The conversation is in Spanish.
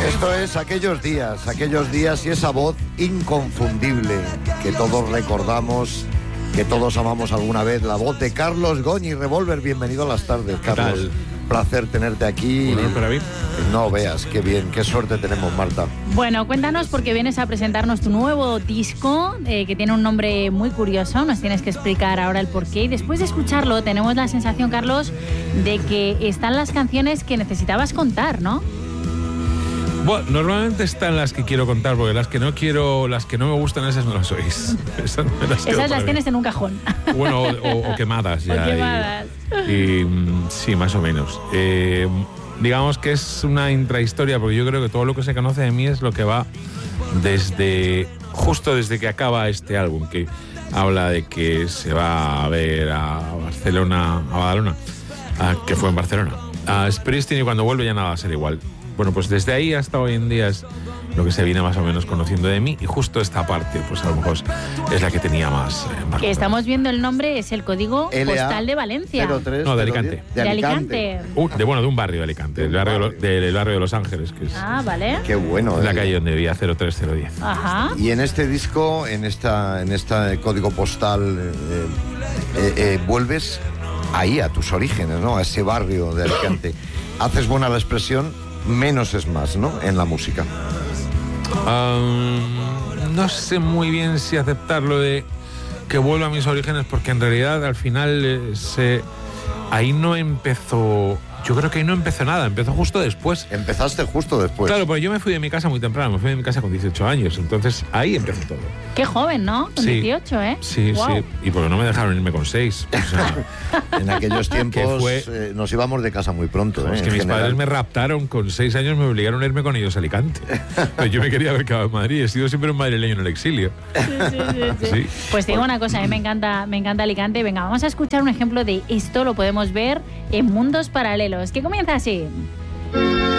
Esto es aquellos días y esa voz inconfundible que todos recordamos, que todos amamos alguna vez, la voz de Carlos Goñi, Revolver. Bienvenido a las tardes, Carlos. ¿Qué tal? Placer tenerte aquí. Bueno, para mí. No veas, qué bien, qué suerte tenemos, Marta. Bueno, cuéntanos porque vienes a presentarnos tu nuevo disco, que tiene un nombre muy curioso. Nos tienes que explicar ahora el porqué. Y después de escucharlo, tenemos la sensación, Carlos, de que están las canciones que necesitabas contar, ¿no? Bueno, normalmente están las que quiero contar, porque las que no quiero, las que no me gustan, esas no las oís. Esas las tienes en un cajón. Bueno, o quemadas ya. O quemadas. Y sí, más o menos. Digamos que es una intrahistoria, porque yo creo que todo lo que se conoce de mí es lo que va justo desde que acaba este álbum, que habla de que se va a ver a Badalona, que fue en Barcelona, a Springsteen, y cuando vuelve ya nada va a ser igual. Bueno, pues desde ahí hasta hoy en día es lo que se viene más o menos conociendo de mí, y justo esta parte, pues a lo mejor es la que tenía más. Que estamos viendo el nombre, es el código postal de Valencia. 03, No, de Alicante. De Alicante. De un barrio de Alicante, del barrio de Los Ángeles, que es Vale. Qué bueno. la calle donde vivía 03010. Ajá. Y en este disco, en este código postal, vuelves ahí a tus orígenes, ¿no? A ese barrio de Alicante. Haces buena la expresión, menos es más, ¿no? En la música. No sé muy bien si aceptarlo de que vuelva a mis orígenes, porque en realidad al final ahí no empezó. Yo creo que ahí no empezó nada, empezó justo después. Empezaste justo después. Claro, pues yo me fui de mi casa muy temprano, me fui de mi casa con 18 años, entonces ahí empezó todo. Qué joven, ¿no? Con Sí. 18, ¿eh? Sí, Wow. sí. Y porque no me dejaron irme con 6. O sea, En aquellos tiempos fue? nos íbamos de casa muy pronto. es que en mis general. padres me raptaron con 6 años, me obligaron a irme con ellos a Alicante. Pero yo me quería haber quedado en Madrid, he sido siempre un madrileño en el exilio. Sí. Sí. Pues te digo una cosa, a mí me encanta Alicante. Venga, vamos a escuchar un ejemplo de esto, lo podemos ver en Mundos Paralelos, que comienza así.